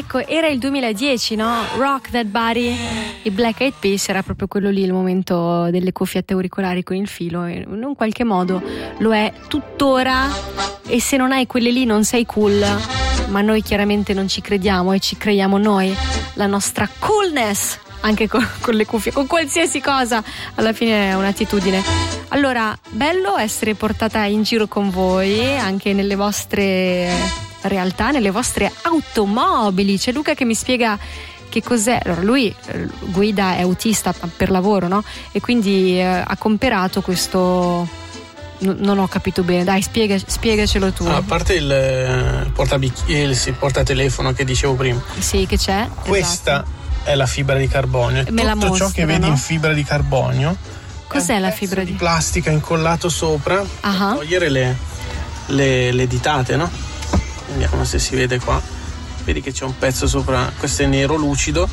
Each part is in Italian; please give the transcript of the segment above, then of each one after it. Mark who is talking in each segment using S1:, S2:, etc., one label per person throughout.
S1: Ecco, era il 2010, no? Rock That Body. I Black Eyed Peas era proprio quello lì, il momento delle cuffiette auricolari con il filo, e in un qualche modo lo è tuttora. E se non hai quelle lì non sei cool, ma noi chiaramente non ci crediamo e ci creiamo noi la nostra coolness anche con le cuffie, con qualsiasi cosa, alla fine è un'attitudine. Allora, bello essere portata in giro con voi anche nelle vostre realtà, nelle vostre automobili. C'è Luca che mi spiega che cos'è. Allora, lui guida, è autista per lavoro, no? E quindi ha comperato questo. Non ho capito bene, dai, spiegacelo tu.
S2: A parte il portatelefono che dicevo prima.
S1: Sì, che c'è.
S2: Questa è la fibra di carbonio. Tutto ciò che vedi in fibra di carbonio.
S1: Cos'è la fibra di
S2: plastica incollato sopra per togliere le ditate, no? Vediamo se si vede qua. Vedi che c'è un pezzo sopra, questo è nero lucido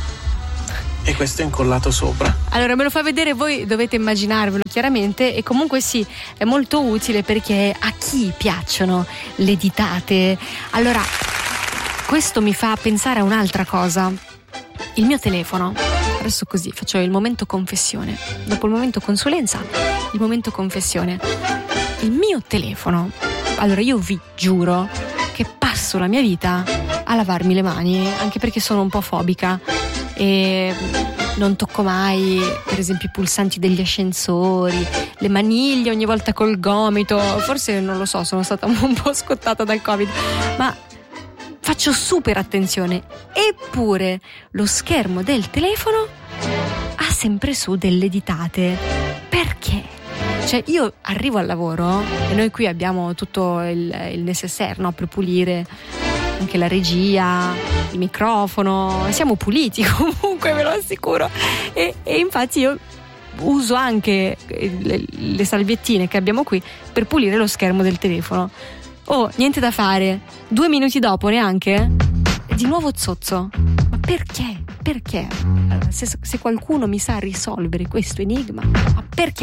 S2: e questo è incollato sopra. Allora me lo fa vedere, voi dovete immaginarvelo chiaramente. E comunque sì, è molto utile perché a chi piacciono le ditate. Allora, questo mi fa pensare a un'altra cosa. Il mio telefono, adesso così faccio il momento confessione, dopo il momento consulenza, il momento confessione. Il mio telefono, allora io vi giuro che passo la mia vita a lavarmi le mani, anche perché sono un po' fobica e non tocco mai, per esempio, i pulsanti degli ascensori, le maniglie ogni volta col gomito. Forse, non lo so, sono stata un po' scottata dal Covid, ma faccio super attenzione. Eppure lo schermo del telefono ha sempre su delle ditate. Perché? Cioè, io arrivo al lavoro e noi qui abbiamo tutto il necessaire, no, per pulire anche la regia, il microfono, siamo puliti comunque, ve lo assicuro. E infatti io uso anche le salviettine che abbiamo qui per pulire lo schermo del telefono. Oh, niente da fare, 2 minuti dopo neanche, di nuovo zozzo. Ma perché? Perché? Allora, se qualcuno mi sa risolvere questo enigma, ma perché?